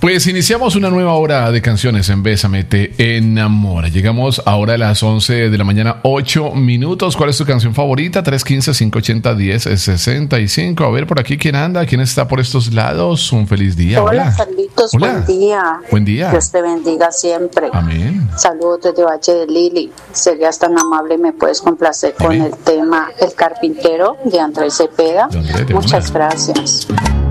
Pues iniciamos una nueva hora de canciones en Bésame, te enamora. Llegamos ahora a las 11 de la mañana, 8 minutos. ¿Cuál es tu canción favorita? 315-580-1065. A ver, por aquí, ¿quién anda? ¿Quién está por estos lados? Un feliz día. Hola, Carlitos, Hola. buen día. Buen día. Dios te bendiga siempre. Amén. Saludos desde Valle de Lili. Serías tan amable y me puedes complacer con Amén. el tema El Carpintero de Andrés Cepeda. De Andrés, de Muchas una. gracias.